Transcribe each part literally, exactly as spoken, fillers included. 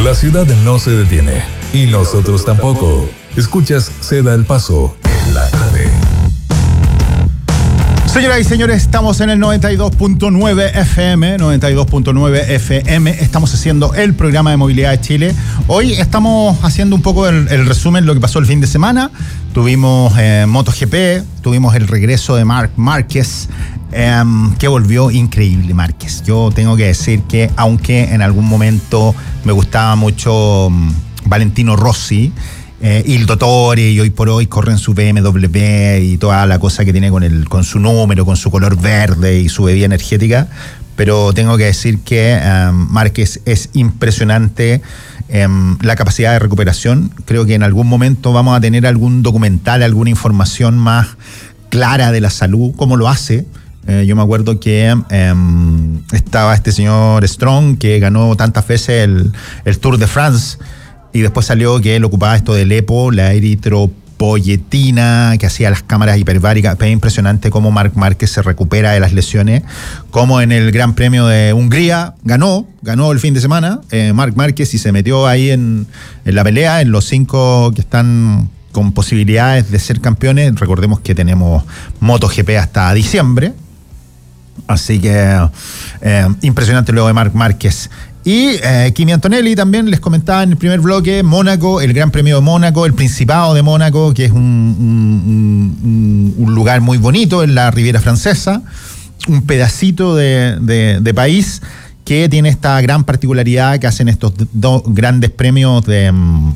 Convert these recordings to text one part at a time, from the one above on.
La ciudad no se detiene y nosotros tampoco. Escuchas Se da el paso en la tarde. Señoras y señores, estamos en el noventa y dos punto nueve F M, noventa y dos punto nueve F M. Estamos haciendo el programa de movilidad de Chile. Hoy estamos haciendo un poco el, el resumen de lo que pasó el fin de semana. Tuvimos eh, MotoGP, tuvimos el regreso de Marc Márquez, eh, que volvió increíble Márquez. Yo tengo que decir que, aunque en algún momento me gustaba mucho um, Valentino Rossi, Eh, Il Dottore, y hoy por hoy corre en su B M W y toda la cosa que tiene con el con su número, con su color verde y su bebida energética, pero tengo que decir que um, Márquez es impresionante um, la capacidad de recuperación. Creo que en algún momento vamos a tener algún documental, alguna información más clara de la salud, cómo lo hace. Eh, yo me acuerdo que um, estaba este señor Strong, que ganó tantas veces el, el Tour de France, y después salió que él ocupaba esto del EPO, la eritropoyetina, que hacía las cámaras hiperbáricas. Es impresionante cómo Marc Márquez se recupera de las lesiones, como en el Gran Premio de Hungría ganó, ganó el fin de semana eh, Marc Márquez, y se metió ahí en, en la pelea, en los cinco que están con posibilidades de ser campeones. Recordemos que tenemos MotoGP hasta diciembre, así que eh, impresionante lo de Marc Márquez. Y eh, Kimi Antonelli también, les comentaba en el primer bloque, Mónaco, el Gran Premio de Mónaco, el Principado de Mónaco, que es un, un, un, un lugar muy bonito en la Riviera Francesa, un pedacito de, de, de país que tiene esta gran particularidad que hacen estos dos grandes premios de,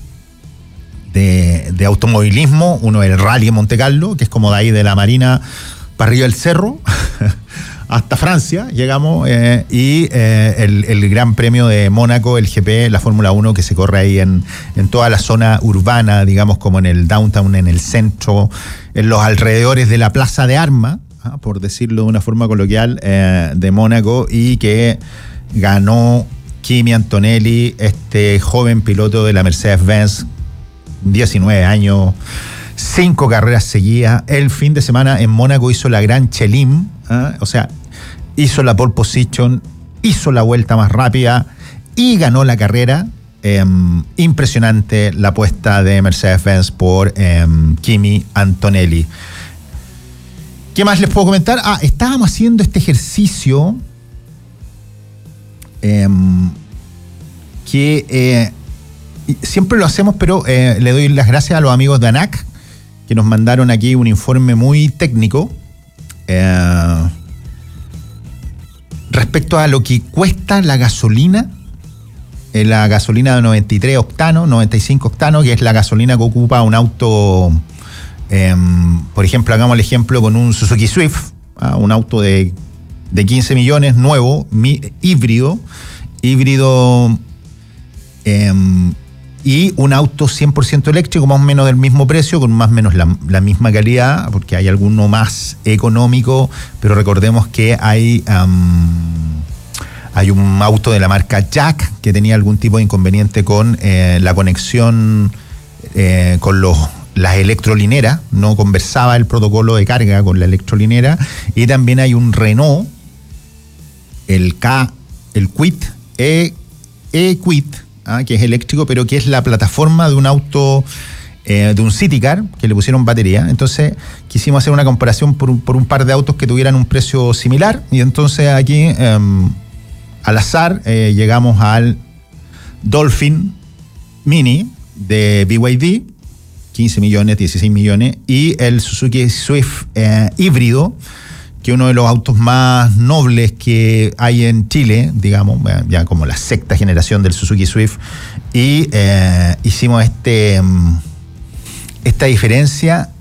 de, de automovilismo. Uno es el Rally de Monte Carlo, que es como de ahí de la Marina para arriba del cerro, hasta Francia llegamos, eh, y eh, el, el Gran Premio de Mónaco, el G P, la Fórmula uno, que se corre ahí en, en toda la zona urbana, digamos, como en el downtown, en el centro, en los alrededores de la Plaza de Armas, ¿ah? Por decirlo de una forma coloquial, eh, de Mónaco, y que ganó Kimi Antonelli, este joven piloto de la Mercedes-Benz, diecinueve años, cinco carreras seguidas. El fin de semana en Mónaco hizo la Gran Chelim, ¿eh? O sea, hizo la pole position, hizo la vuelta más rápida y ganó la carrera. Eh, impresionante la apuesta de Mercedes-Benz por eh, Kimi Antonelli. ¿Qué más les puedo comentar? Ah, estábamos haciendo este ejercicio eh, que eh, siempre lo hacemos, pero eh, le doy las gracias a los amigos de ANAC, que nos mandaron aquí un informe muy técnico eh, respecto a lo que cuesta la gasolina, eh, la gasolina de noventa y tres octanos, noventa y cinco octanos, que es la gasolina que ocupa un auto, eh, por ejemplo, hagamos el ejemplo con un Suzuki Swift, ¿ah? Un auto de, de quince millones, nuevo, mi, híbrido, híbrido, eh, y un auto cien por ciento eléctrico, más o menos del mismo precio, con más o menos la, la misma calidad, porque hay alguno más económico, pero recordemos que hay, um, hay un auto de la marca Jack que tenía algún tipo de inconveniente con eh, la conexión eh, con los, las electrolineras, no conversaba el protocolo de carga con la electrolinera, y también hay un Renault, el K, el Kwid, E, E-Kwid, ¿ah? Que es eléctrico, pero que es la plataforma de un auto, eh, de un City Car, que le pusieron batería. Entonces quisimos hacer una comparación por un, por un par de autos que tuvieran un precio similar, y entonces aquí eh, al azar eh, llegamos al Dolphin Mini de B Y D, quince millones, dieciséis millones, y el Suzuki Swift eh, híbrido, que uno de los autos más nobles que hay en Chile, digamos, ya como la sexta generación del Suzuki Swift, y eh, hicimos este esta diferencia